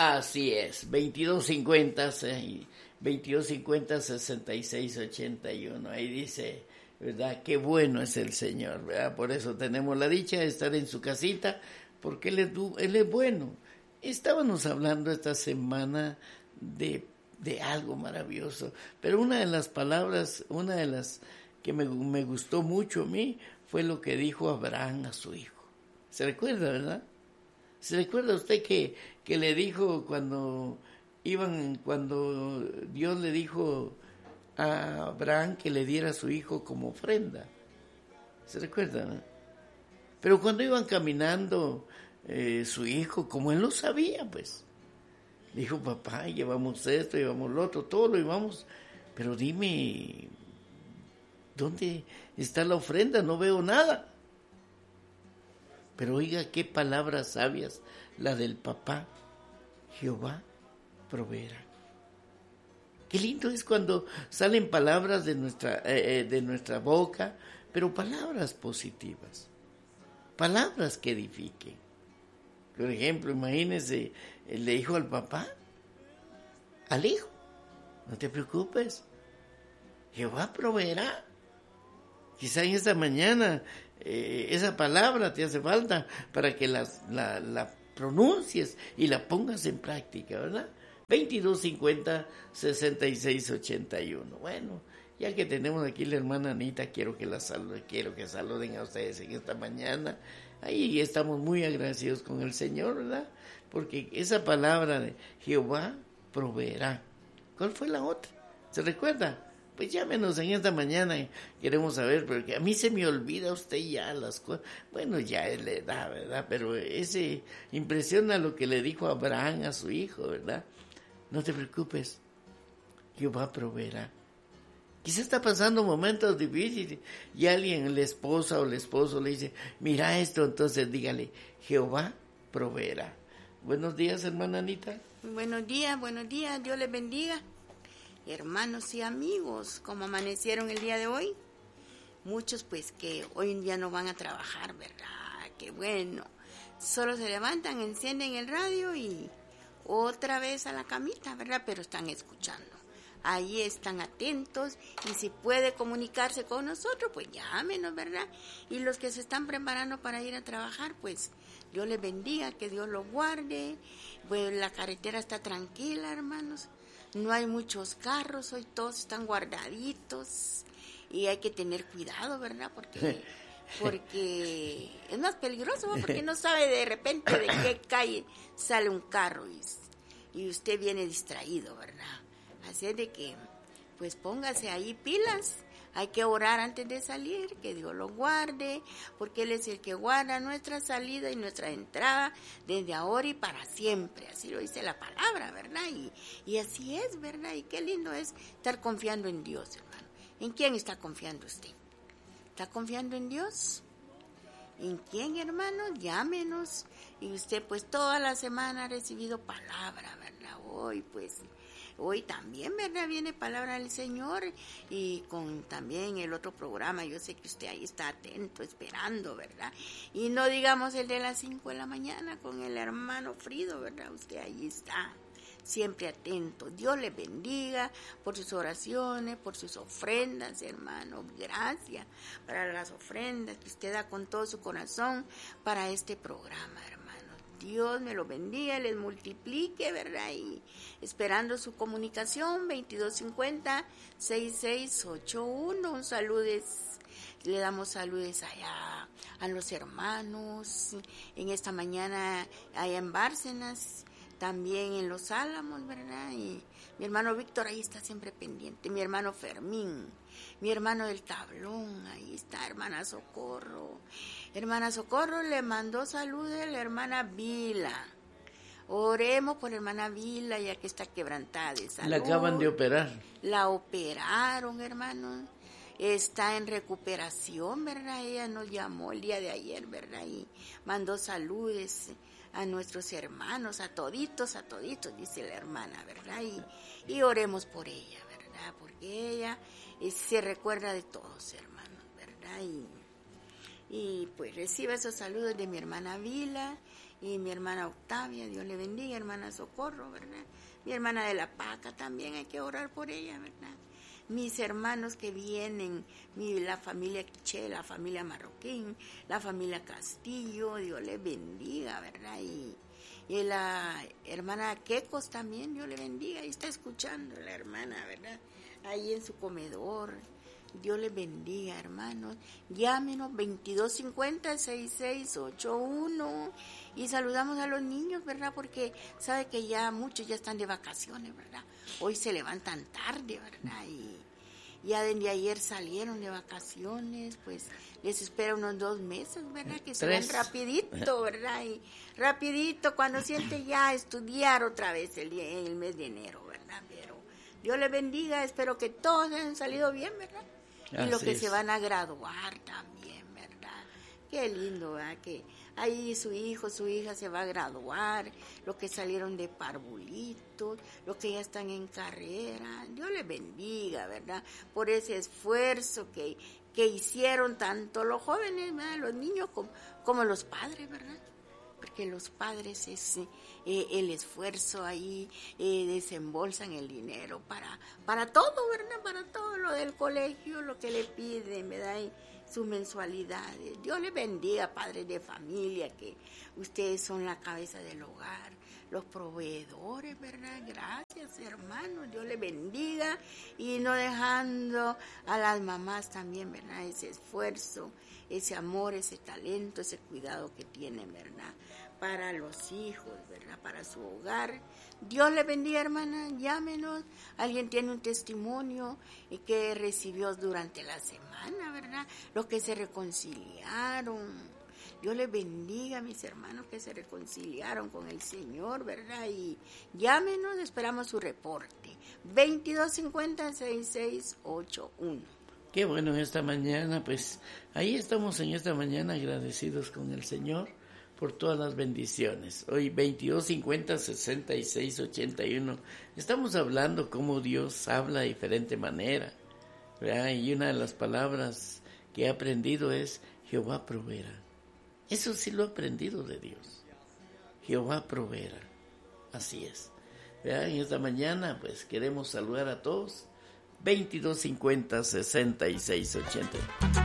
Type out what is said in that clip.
Así es, 2250-6681. Ahí dice, ¿verdad? Qué bueno es el Señor, ¿verdad? Por eso tenemos la dicha de estar en su casita, porque Él es bueno. Estábamos hablando esta semana de algo maravilloso, pero una de las palabras, una de las que me gustó mucho a mí, fue lo que dijo Abraham a su hijo. ¿Se recuerda, verdad? ¿Se recuerda usted que le dijo cuando Dios le dijo a Abraham que le diera a su hijo como ofrenda? ¿Se recuerda, no? Pero cuando iban caminando su hijo, como él lo sabía, pues, dijo, papá, llevamos esto, llevamos lo otro, todo lo llevamos, pero dime, ¿dónde está la ofrenda? No veo nada. Pero oiga qué palabras sabias, la del papá. Jehová proveerá. Qué lindo es cuando salen palabras de nuestra boca, pero palabras positivas, palabras que edifiquen. Por ejemplo, imagínese, le dijo al papá, al hijo, no te preocupes, Jehová proveerá. Quizá en esta mañana esa palabra te hace falta para que la pronuncies y la pongas en práctica, ¿verdad? 2250-6681. Bueno, ya que tenemos aquí la hermana Anita, quiero que saluden a ustedes en esta mañana. Ahí estamos muy agradecidos con el Señor, ¿verdad? Porque esa palabra de Jehová proveerá. ¿Cuál fue la otra? ¿Se recuerda? Pues llámenos en esta mañana, queremos saber, porque a mí se me olvida usted ya las cosas. Bueno, ya es la edad, ¿verdad? Pero ese impresiona lo que le dijo Abraham a su hijo, ¿verdad? No te preocupes, Jehová proveerá. Quizá está pasando momentos difíciles y alguien, la esposa o el esposo, le dice, mira esto, entonces dígale, Jehová proveerá. Buenos días, hermana Anita. Buenos días, Dios les bendiga. Hermanos y amigos, ¿cómo amanecieron el día de hoy? Muchos pues que hoy en día no van a trabajar, ¿verdad? Qué bueno. Solo se levantan, encienden el radio y otra vez a la camita, ¿verdad? Pero están escuchando. Ahí están atentos y si puede comunicarse con nosotros, pues llámenos, ¿verdad? Y los que se están preparando para ir a trabajar, pues Dios les bendiga, que Dios los guarde. Pues la carretera está tranquila, hermanos. No hay muchos carros, hoy todos están guardaditos y hay que tener cuidado, ¿verdad? Porque es más peligroso, ¿no? Porque no sabe de repente de qué calle sale un carro y usted viene distraído, ¿verdad? Así es de que, pues póngase ahí pilas. Hay que orar antes de salir, que Dios lo guarde, porque Él es el que guarda nuestra salida y nuestra entrada desde ahora y para siempre. Así lo dice la palabra, ¿verdad? Y así es, ¿verdad? Y qué lindo es estar confiando en Dios, hermano. ¿En quién está confiando usted? ¿Está confiando en Dios? ¿En quién, hermano? Llámenos. Y usted, pues, toda la semana ha recibido palabra, ¿verdad? Hoy también, ¿verdad? Viene palabra del Señor y con también el otro programa. Yo sé que usted ahí está atento, esperando, ¿verdad? Y no digamos el de las 5 de la mañana con el hermano Frido, ¿verdad? Usted ahí está, siempre atento. Dios le bendiga por sus oraciones, por sus ofrendas, hermano. Gracias para las ofrendas que usted da con todo su corazón para este programa, hermano. Dios me lo bendiga, les multiplique, ¿verdad? Y esperando su comunicación, 2250-6681. Saludes, le damos saludes allá a los hermanos, en esta mañana allá en Bárcenas, también en Los Álamos, ¿verdad? Y mi hermano Víctor ahí está siempre pendiente, mi hermano Fermín, mi hermano del Tablón, ahí está, hermana Socorro. Hermana Socorro le mandó saludos a la hermana Vila. Oremos por la hermana Vila, ya que está quebrantada de salud. La acaban de operar. La operaron, hermano. Está en recuperación, ¿verdad? Ella nos llamó el día de ayer, ¿verdad? Y mandó saludos a nuestros hermanos, a toditos, dice la hermana, ¿verdad? Y oremos por ella, ¿verdad? Porque ella se recuerda de todos, hermanos, ¿verdad? Y pues reciba esos saludos de mi hermana Vila Y mi hermana Octavia, Dios le bendiga, hermana Socorro, ¿verdad? Mi hermana de la Paca también hay que orar por ella, ¿verdad? Mis hermanos que vienen, la familia Quiché, la familia Marroquín, la familia Castillo, Dios les bendiga, ¿verdad? Y la hermana Quecos también, Dios le bendiga, y está escuchando la hermana, ¿verdad? Ahí en su comedor. Dios les bendiga, hermanos. Llámenos 2250-6681 y saludamos a los niños, ¿verdad? Porque sabe que ya muchos ya están de vacaciones, ¿verdad? Hoy se levantan tarde, ¿verdad? Y ya desde ayer salieron de vacaciones, pues les espera unos 2 meses, ¿verdad? Que se van rapidito, ¿verdad? Y rapidito cuando siente ya estudiar otra vez en el mes de enero, ¿verdad? Pero Dios les bendiga, espero que todos hayan salido bien, ¿verdad? Y los que se van a graduar también, ¿verdad? Qué lindo, ¿verdad? Que ahí su hijo, su hija se va a graduar, los que salieron de parvulitos, los que ya están en carrera. Dios les bendiga, ¿verdad? Por ese esfuerzo que hicieron tanto los jóvenes, ¿verdad? Los niños como los padres, ¿verdad? Porque los padres es el esfuerzo ahí, desembolsan el dinero para todo, ¿verdad? Para todo lo del colegio, lo que le piden, ¿verdad? Y sus mensualidades. Dios les bendiga, padres de familia, que ustedes son la cabeza del hogar, los proveedores, ¿verdad? Gracias, hermanos, Dios les bendiga, y no dejando a las mamás también, ¿verdad? Ese esfuerzo, ese amor, ese talento, ese cuidado que tienen, ¿verdad? Para los hijos, ¿verdad? Para su hogar. Dios les bendiga, hermana, llámenos. Alguien tiene un testimonio que recibió durante la semana, ¿verdad? Los que se reconciliaron. Dios les bendiga a mis hermanos que se reconciliaron con el Señor, ¿verdad? Y llámenos, esperamos su reporte. 2250-6681. Qué bueno, esta mañana, pues ahí estamos en esta mañana agradecidos con el Señor por todas las bendiciones. Hoy 2250-6681. Estamos hablando cómo Dios habla de diferente manera, ¿verdad? Y una de las palabras que he aprendido es Jehová proveerá. Eso sí lo he aprendido de Dios. Jehová proveerá. Así es, ¿verdad? En esta mañana pues queremos saludar a todos. 2250-6680.